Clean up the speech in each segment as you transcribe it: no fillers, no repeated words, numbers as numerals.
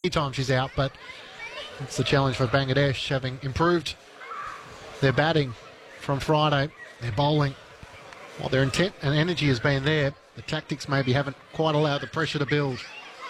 time she's out, but it's the challenge for Bangladesh, having improved their batting from Friday. Their bowling, while their intent and energy has been there, the tactics maybe haven't quite allowed the pressure to build.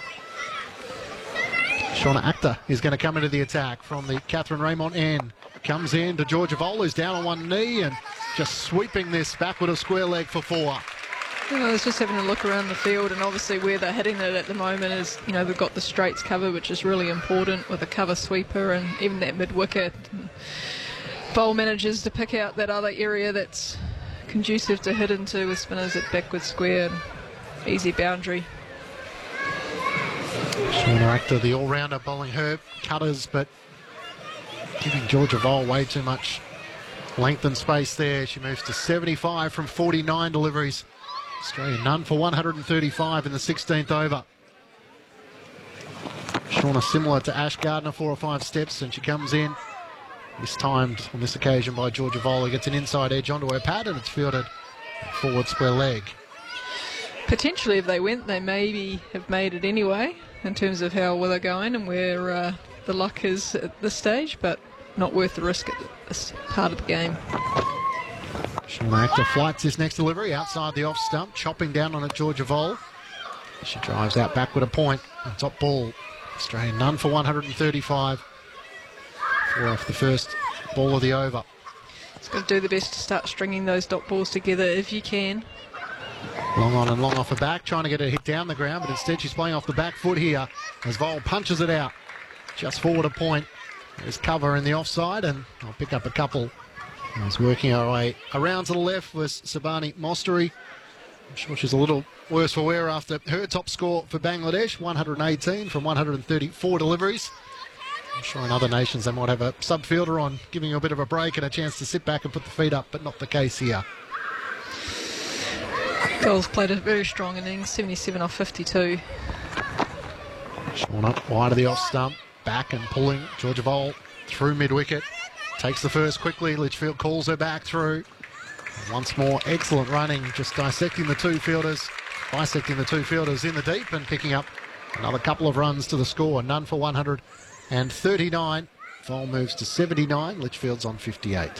Shauna Akhtar is going to come into the attack from the Catherine Raymond end. Comes in to Georgia Voll, who's down on one knee and just sweeping this backward of square leg for 4. I was just having a look around the field, and obviously where they're hitting it at the moment is, they've got the straights cover, which is really important with a cover sweeper and even that mid-wicket. Bowl manages to pick out that other area that's conducive to hit into with spinners at backward square and easy boundary. Shauna Akhtar, the all-rounder, bowling her cutters, but giving Georgia Voll way too much length and space there. She moves to 75 from 49 deliveries. Australia none for 135 in the 16th over. Shauna similar to Ash Gardner, 4 or 5 steps, and she comes in. Mistimed on this occasion by Georgia Voll, who gets an inside edge onto her pad, and it's fielded forward square leg. Potentially, if they went, they maybe have made it anyway, in terms of how well they're going and where the luck is at this stage, but not worth the risk at this part of the game. Shauna Akhtar flights this next delivery outside the off stump, chopping down on it Georgia Voll. She drives out backward a point. On top ball, Australia none for 135. 4 off the first ball of the over. It's got to do the best to start stringing those dot balls together if you can. Long on and long off her back, trying to get her hit down the ground, but instead she's playing off the back foot here as Voll punches it out. Just forward a point. There's cover in the offside, and I'll pick up a couple. He's working our way around to the left was Sabani Mostari. I'm sure she's a little worse for wear after her top score for Bangladesh, 118 from 134 deliveries. I'm sure in other nations they might have a sub-fielder on, giving you a bit of a break and a chance to sit back and put the feet up, but not the case here. Goals played a very strong innings, 77 off 52. Shawn up wide of the off stump, back and pulling Georgia Voll through mid-wicket. Takes the first quickly, Litchfield calls her back through. Once more, excellent running, just bisecting the two fielders in the deep and picking up another couple of runs to the score. None for 139. Voll moves to 79, Litchfield's on 58.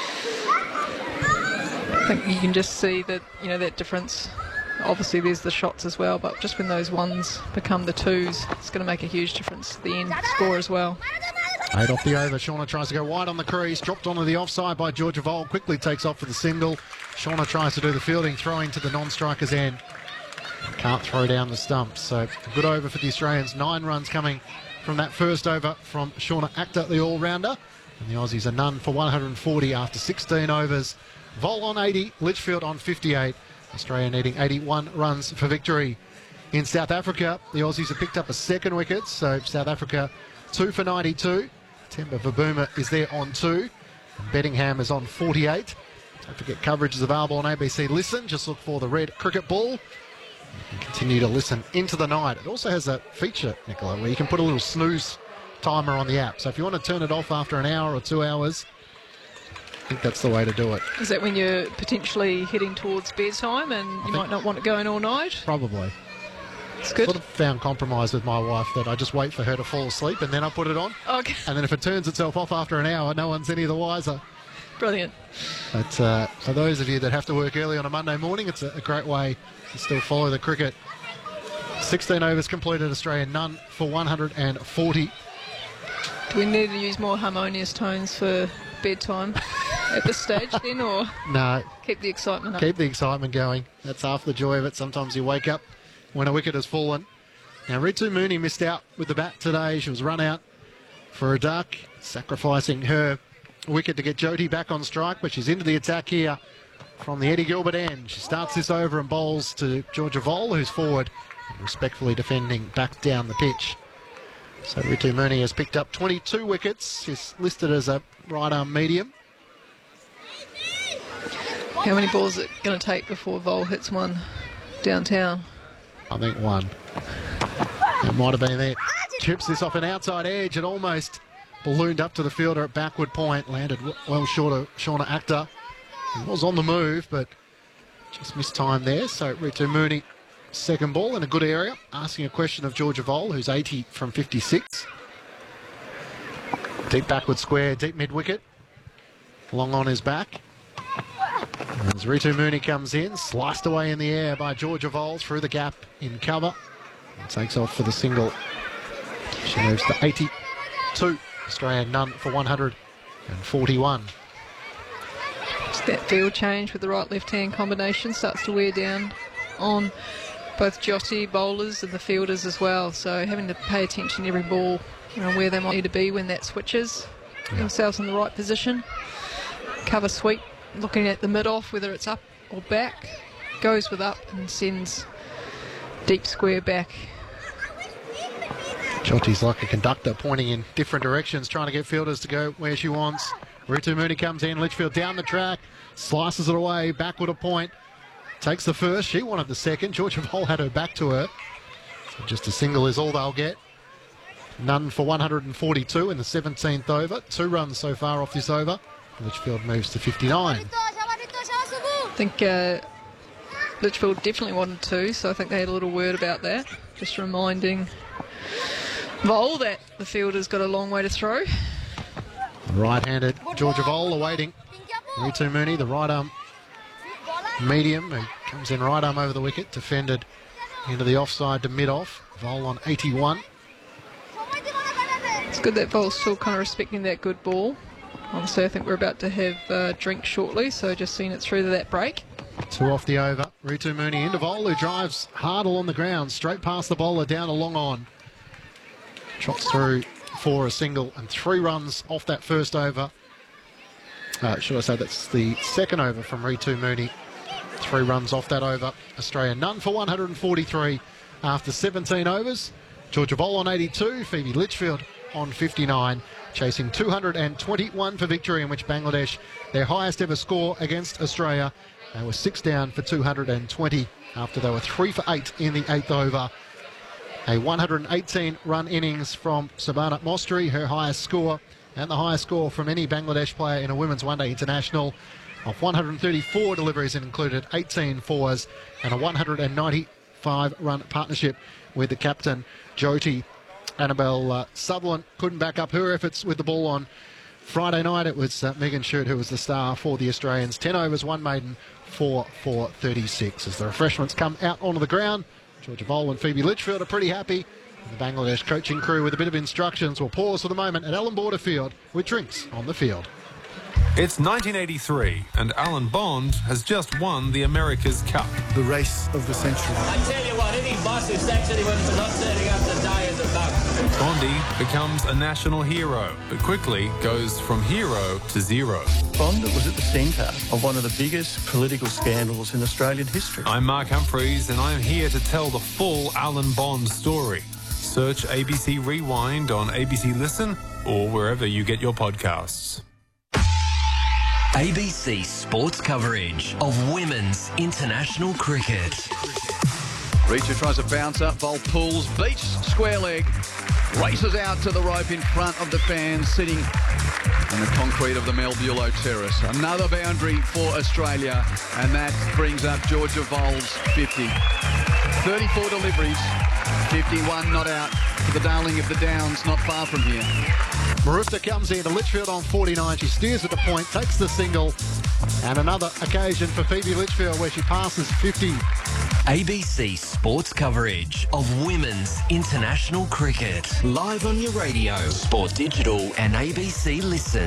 I think you can just see that, that difference. Obviously there's the shots as well, but just when those ones become the twos, it's going to make a huge difference to the end score as well. 8 off the over. Shauna tries to go wide on the crease, dropped onto the offside by Georgia Voll, quickly takes off for the single. Shauna tries to do the fielding, throwing to the non-striker's end. Can't throw down the stumps, so a good over for the Australians. 9 runs coming from that first over from Shauna Akhtar, the all-rounder. And the Aussies are none for 140 after 16 overs. Voll on 80, Litchfield on 58. Australia needing 81 runs for victory. In South Africa, the Aussies have picked up a second wicket, so South Africa 2 for 92. Temba Verbuma is there on 2. And Bettingham is on 48. Don't forget coverage is available on ABC Listen. Just look for the red cricket ball. You can continue to listen into the night. It also has a feature, Nicola, where you can put a little snooze timer on the app. So if you want to turn it off after an hour or 2 hours, I think that's the way to do it. Is that when you're potentially heading towards bedtime and you might not want it going all night? Probably. It's good. Sort of found compromise with my wife that I just wait for her to fall asleep and then I put it on. Okay. And then if it turns itself off after an hour, no one's any the wiser. Brilliant. But for those of you that have to work early on a Monday morning, it's a great way to still follow the cricket. 16 overs completed, Australia none for 140. Do we need to use more harmonious tones for bedtime at this stage then, or No. keep the excitement up? Keep the excitement going. That's half the joy of it. Sometimes you wake up when a wicket has fallen. Now, Ritu Mooney missed out with the bat today. She was run out for a duck, sacrificing her wicket to get Jyoti back on strike, but she's into the attack here from the Eddie Gilbert end. She starts this over and bowls to Georgia Voll, who's forward, respectfully defending back down the pitch. So Ritu Mooney has picked up 22 wickets. She's listed as a right-arm medium. How many balls is it going to take before Voll hits one downtown? I think 1. It might have been there. Chips this off an outside edge. It almost ballooned up to the fielder at backward point. Landed well short of Shauna Akhtar. He was on the move, but just missed time there. So Ritu Mooney second ball in a good area, asking a question of Georgia Vole, who's 80 from 56. Deep backward square, deep mid-wicket. Long on his back. As Ritu Mooney comes in, sliced away in the air by Georgia Vole through the gap in cover. And takes off for the single. She moves to 82. Australia none for 141. Just that field change with the right-left-hand combination starts to wear down on both Jyoti bowlers and the fielders as well. So having to pay attention to every ball, where they might need to be when that switches. Themselves in the right position. Cover sweep, looking at the mid-off, whether it's up or back. Goes with up and sends deep square back. Jyoti's like a conductor, pointing in different directions, trying to get fielders to go where she wants. Ritu Mooney comes in, Litchfield down the track, slices it away, backward a point. Takes the first, she wanted the second. Georgia Vole had her back to her. So just a single is all they'll get. None for 142 in the 17th over. 2 runs so far off this over. Litchfield moves to 59. I think Litchfield definitely wanted 2, so I think they had a little word about that. Just reminding Vole that the fielder's got a long way to throw. Right-handed Georgia Vole awaiting Ritu Mooney, the right arm medium, who comes in right arm over the wicket, defended into the offside to mid-off. Vole on 81. It's good that Vole's still kind of respecting that good ball. Obviously, I think we're about to have a drink shortly, so just seeing it through to that break. 2 off the over. Ritu Mooney into Vole, who drives hard along the ground, straight past the bowler, down a long on. Trots through for a single and 3 runs off that first over. Should I say that's the second over from Ritu Mooney. 3 runs off that over. Australia none for 143 after 17 overs. Georgia Vole on 82, Phoebe Litchfield on 59, chasing 221 for victory, in which Bangladesh, their highest ever score against Australia. They were 6 down for 220 after they were 3 for 8 in the 8th over. A 118-run innings from Sabana Mostri, her highest score, and the highest score from any Bangladesh player in a women's one-day international. Of 134 deliveries, it included 18 fours and a 195-run partnership with the captain, Jyoti. Annabelle Sutherland couldn't back up her efforts with the ball on Friday night. It was Megan Shute who was the star for the Australians. 10 overs, 1 maiden, 4 for 36. As the refreshments come out onto the ground, Georgia Vole and Phoebe Litchfield are pretty happy. And the Bangladesh coaching crew with a bit of instructions will pause for the moment at Allan Border Field with drinks on the field. It's 1983 and Alan Bond has just won the America's Cup. The race of the century. I tell you what, any boss who sacks anyone for not turning up to die is a bug. Bondy becomes a national hero, but quickly goes from hero to zero. Bond was at the centre of one of the biggest political scandals in Australian history. I'm Mark Humphreys and I'm here to tell the full Alan Bond story. Search ABC Rewind on ABC Listen or wherever you get your podcasts. ABC sports coverage of women's international cricket. Reacher tries a bounce up, Vole pulls, beats square leg, races out to the rope in front of the fans sitting on the concrete of the Mel Bulow Terrace. Another boundary for Australia, and that brings up Georgia Vole's 50. 34 deliveries, 51 not out for the darling of the Downs, not far from here. Marufta comes in to Litchfield on 49. She steers at the point, takes the single, and another occasion for Phoebe Litchfield where she passes 50. ABC sports coverage of women's international cricket. Live on your radio, Sport Digital and ABC Listen.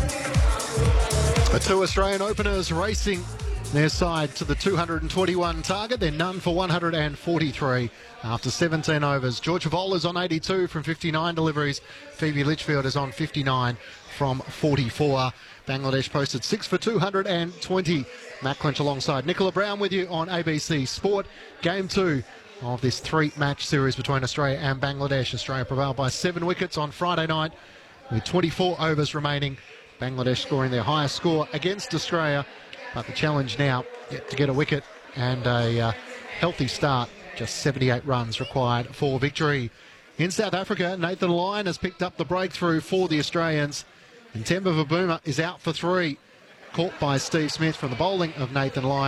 The 2 Australian openers racing their side to the 221 target. They're none for 143 after 17 overs. Georgia Vole is on 82 from 59 deliveries. Phoebe Litchfield is on 59 from 44. Bangladesh posted 6 for 220. Matt Clinch alongside Nicola Brown with you on ABC Sport. Game 2 of this 3-match series between Australia and Bangladesh. Australia prevailed by 7 wickets on Friday night with 24 overs remaining. Bangladesh scoring their highest score against Australia. But the challenge now, yet to get a wicket and a healthy start. Just 78 runs required for victory. In South Africa, Nathan Lyon has picked up the breakthrough for the Australians. And Temba Vabuma is out for 3. Caught by Steve Smith from the bowling of Nathan Lyon.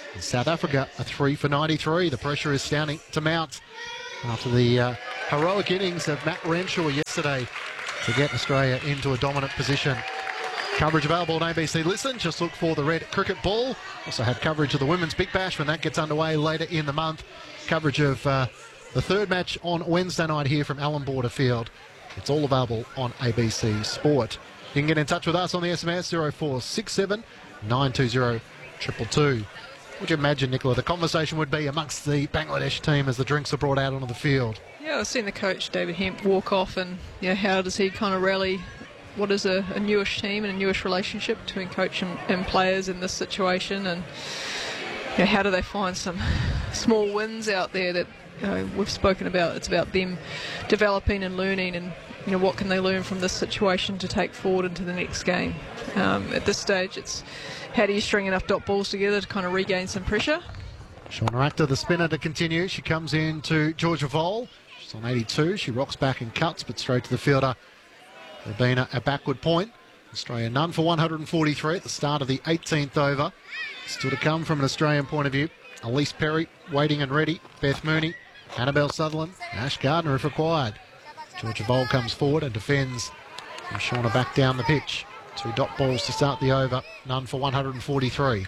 And South Africa are 3 for 93. The pressure is starting to mount after the heroic innings of Matt Renshaw yesterday to get Australia into a dominant position. Coverage available on ABC Listen. Just look for the red cricket ball. Also have coverage of the Women's Big Bash when that gets underway later in the month. Coverage of the third match on Wednesday night here from Allan Border Field. It's all available on ABC Sport. You can get in touch with us on the SMS 0467 920 222. What would you imagine, Nicola, the conversation would be amongst the Bangladesh team as the drinks are brought out onto the field? Yeah, I've seen the coach, David Hemp, walk off, and how does he kind of rally what is a newish team and a newish relationship between coach and players in this situation, and how do they find some small wins out there that we've spoken about. It's about them developing and learning, and what can they learn from this situation to take forward into the next game. At this stage, it's how do you string enough dot balls together to kind of regain some pressure. Shauna Actor, the spinner, to continue. She comes in to Georgia Vole. She's on 82. She rocks back and cuts, but straight to the fielder. Rabina a backward point. Australia none for 143 at the start of the 18th over. Still to come from an Australian point of view. Elise Perry waiting and ready. Beth Mooney, Annabelle Sutherland, Ash Gardner if required. Georgia Vole comes forward and defends. And Shauna back down the pitch. 2 dot balls to start the over. None for 143.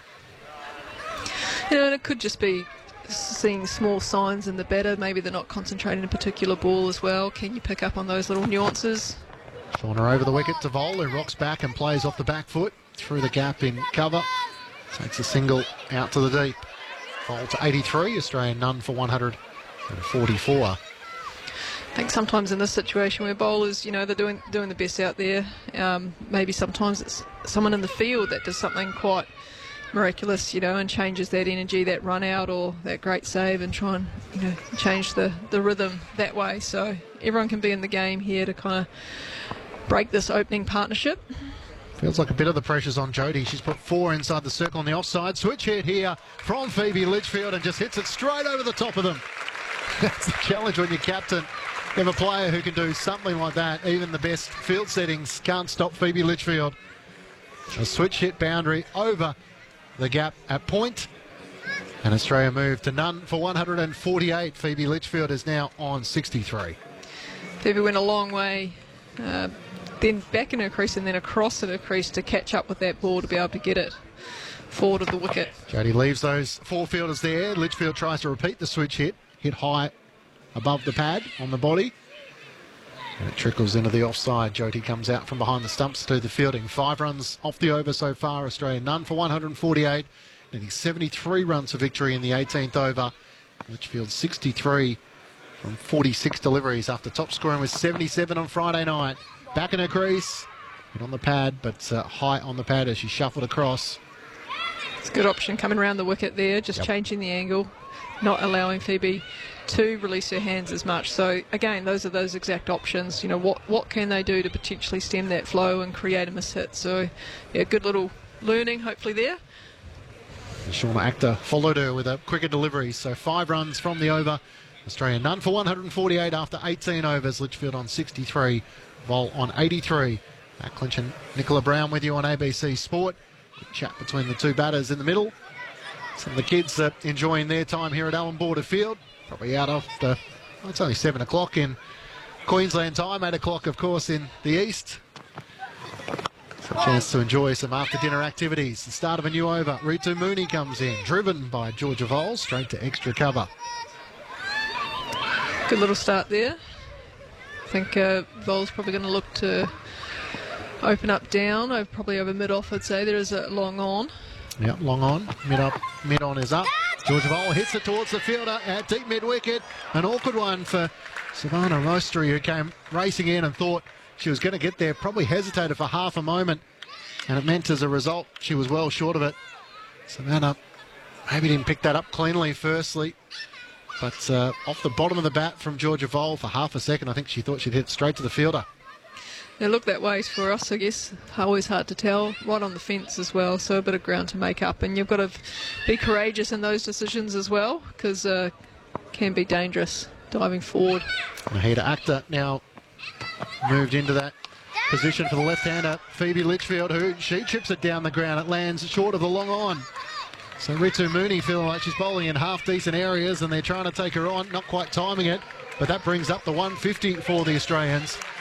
And it could just be seeing small signs in the batter. Maybe they're not concentrating on a particular ball as well. Can you pick up on those little nuances? Shauna over the wicket to Vole, who rocks back and plays off the back foot through the gap in cover. Takes a single out to the deep. Vole to 83, Australian none for 144. I think sometimes in this situation where bowlers, they're doing the best out there, maybe sometimes it's someone in the field that does something quite miraculous, and changes that energy, that run out or that great save, and try and change the rhythm that way. So everyone can be in the game here to kind of break this opening partnership. Feels like a bit of the pressure's on Jodie. She's put 4 inside the circle on the offside. Switch hit here from Phoebe Litchfield and just hits it straight over the top of them. That's the challenge when you're captain. You have a player who can do something like that. Even the best field settings can't stop Phoebe Litchfield. A switch hit boundary over the gap at point. And Australia moved to none for 148. Phoebe Litchfield is now on 63. Phoebe went a long way. Then back in her crease and then across in her crease to catch up with that ball to be able to get it forward of the wicket. Jodie leaves those 4 fielders there. Litchfield tries to repeat the switch hit high above the pad on the body. And it trickles into the offside. Jodie comes out from behind the stumps to the fielding. 5 runs off the over so far. Australia none for 148. Nearly 73 runs for victory in the 18th over. Litchfield 63 from 46 deliveries after top scoring was 77 on Friday night. Back in her crease, hit on the pad, but high on the pad as she shuffled across. It's a good option coming around the wicket there, just changing the angle, not allowing Phoebe to release her hands as much. So again, those are those exact options. What can they do to potentially stem that flow and create a miss hit? So yeah, good little learning hopefully there. And Shauna Actor followed her with a quicker delivery. So 5 runs from the over. Australia none for 148 after 18 overs. Litchfield on 63. Vole on 83. Matt Clinch and Nicola Brown with you on ABC Sport. Good chat between the 2 batters in the middle. Some of the kids are enjoying their time here at Allan Border Field. Probably out after, it's only 7 o'clock in Queensland time, 8 o'clock of course in the east. It's a chance to enjoy some after dinner activities. The start of a new over. Ritu Mooney comes in, driven by Georgia Vole, straight to extra cover. Good little start there. I think Vole's probably going to look to open up down, probably over mid-off I'd say. There is a long on. Yeah, long on, mid-on is up. Georgia Vole hits it towards the fielder at deep mid-wicket. An awkward one for Savannah Roastery, who came racing in and thought she was going to get there, probably hesitated for half a moment, and it meant as a result she was well short of it. Savannah maybe didn't pick that up cleanly firstly, but off the bottom of the bat from Georgia Vole for half a second, I think she thought she'd hit straight to the fielder. They look that way for us, I guess. Always hard to tell. Right on the fence as well, so a bit of ground to make up. And you've got to be courageous in those decisions as well, because it can be dangerous diving forward. Mahida Actor now moved into that position for the left-hander, Phoebe Litchfield, who she chips it down the ground. It lands short of the long on. So Ritu Mooney feeling like she's bowling in half-decent areas and they're trying to take her on, not quite timing it, but that brings up the 150 for the Australians.